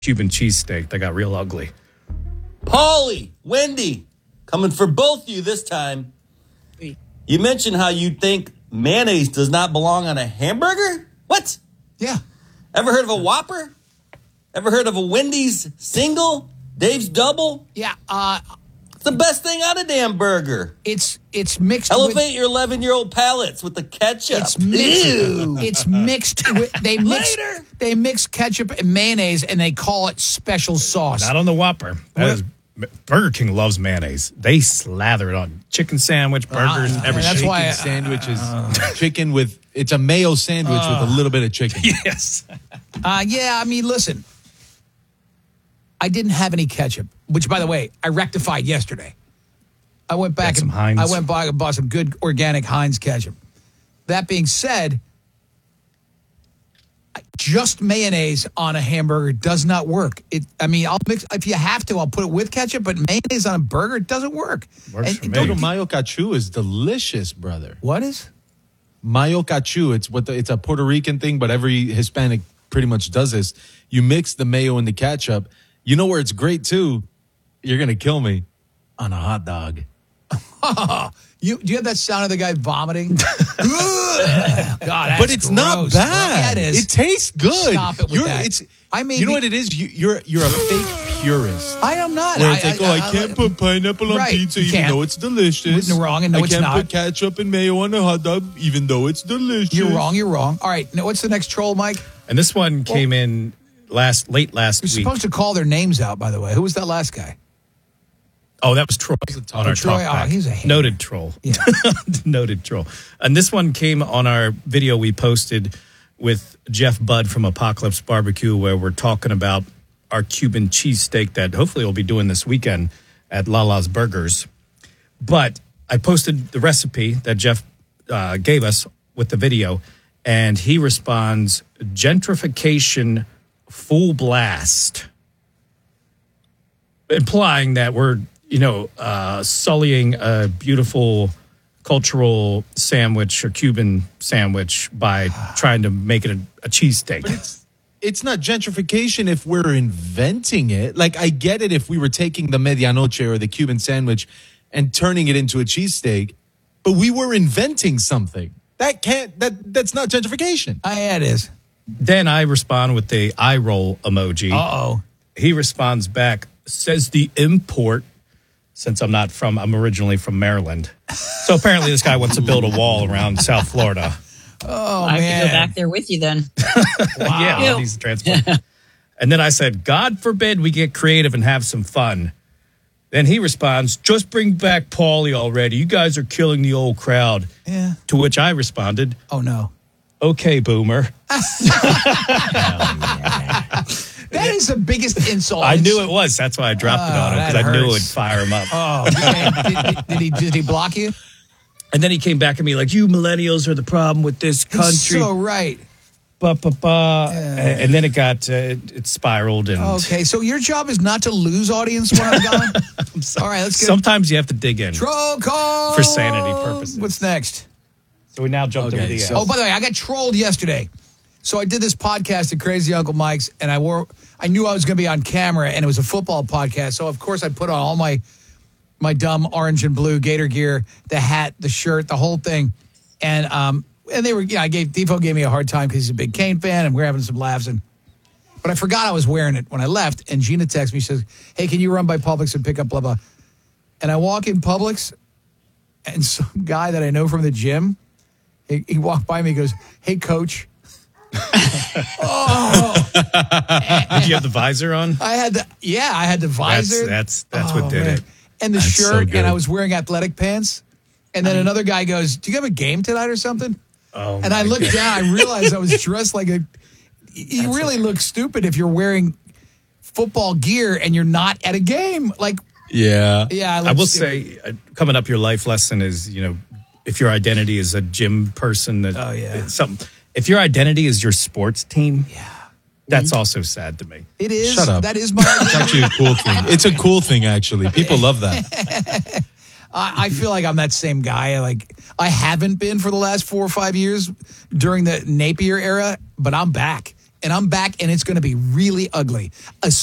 Cuban cheesesteak that got real ugly. Paulie, Wendy, coming for both of you this time. You mentioned how you think mayonnaise does not belong on a hamburger? What? Yeah. Ever heard of a Whopper? Ever heard of a Wendy's single? Dave's double? Yeah. It's the best thing on a damn burger. It's mixed Elevate your 11-year-old palates with the ketchup. It's mixed. It's mixed with they mix ketchup and mayonnaise and they call it special sauce. Not on the Whopper. Burger King loves mayonnaise. They slather it on chicken sandwich, burgers, everything. That's why sandwich is chicken with it's a mayo sandwich with a little bit of chicken. Yes. Yeah, I mean, listen. I didn't have any ketchup, which, by the way, I rectified yesterday. I went back and Heinz. I went by and bought some good organic Heinz ketchup. That being said, just mayonnaise on a hamburger does not work. I'll mix if you have to. I'll put it with ketchup, but mayonnaise on a burger it doesn't work. Works for me. Total mayo cachu is delicious, brother. What is Mayo cachu? It's a Puerto Rican thing, but every Hispanic pretty much does this. You mix the mayo and the ketchup. You know where it's great too? You're going to kill me. On a hot dog. Do you have that sound of the guy vomiting? God, that's but it's gross. not bad. Yeah, it is. It tastes good. Stop it with that. You know what it is? You're a fake purist. I am not. Where it's I can't put pineapple on pizza even though it's delicious. You're wrong, and no, it's not. I can't put ketchup and mayo on a hot dog even though it's delicious. You're wrong. All right, now what's the next troll, Mike? And this one came in late last You're week. supposed to call their names out, by the way. Who was that last guy? Oh, that was Troy on our Troy, talkback. he's a hater. Noted troll. Yeah. Noted troll. And this one came on our video we posted with Jeff Budd from Apocalypse Barbecue, where we're talking about our Cuban cheesesteak that hopefully we'll be doing this weekend at Lala's Burgers. But I posted the recipe that Jeff gave us with the video, and he responds, gentrification full blast, implying that we're sullying a beautiful cultural sandwich or Cuban sandwich by trying to make it a cheesesteak. But it's not gentrification if we're inventing it. Like, I get it if we were taking the medianoche or the Cuban sandwich and turning it into a cheesesteak, but we were inventing something. That's not gentrification. Yeah, it is. Then I respond with the eye roll emoji. Uh-oh. He responds back, says the import, since I'm originally from Maryland. So apparently this guy wants to build a wall around South Florida. Oh, I man. could go back there with you then. Yeah, he's transplant. And then I said, God forbid we get creative and have some fun. Then he responds, just bring back Paulie already. You guys are killing the old crowd. Yeah. To which I responded, Oh, no. okay, boomer. That is the biggest insult. I knew it was. That's why I dropped it on him, because I knew it would fire him up. Oh, man. Did he block you? And then he came back at me like, you millennials are the problem with this country. He's so right. And then it spiraled. And Okay, so your job is not to lose audience when I'm gone? All right, let's get Sometimes you have to dig in troll call for sanity purposes. What's next? So we now jumped into the Oh, by the way, I got trolled yesterday. So I did this podcast at Crazy Uncle Mike's, and I knew I was going to be on camera, and it was a football podcast. So of course I put on all my dumb orange and blue Gator gear, the hat, the shirt, the whole thing, and they were Defoe gave me a hard time because he's a big Kane fan, and we're having some laughs, but I forgot I was wearing it when I left, and Gina texts me, says, "Hey, can you run by Publix and pick up blah blah?" And I walk in Publix, and some guy that I know from the gym, he walked by me, and goes, "Hey, coach." Oh. Did you have the visor on? I had the visor. That's what did it. And the That's shirt, so good. and I was wearing athletic pants. And then another guy goes, "Do you have a game tonight or something?" Oh, and I looked down, I realized I was dressed like you really look stupid if you're wearing football gear and you're not at a game. Like, yeah. I will say, coming up, your life lesson is, if your identity is a gym person, if your identity is your sports team, that's also sad to me. It is. Shut up. That is my It's actually a cool thing. It's a cool thing, actually. People love that. I feel like I'm that same guy. Like, I haven't been for the last 4 or 5 years during the Napier era, but I'm back. and I'm back, and it's going to be really ugly.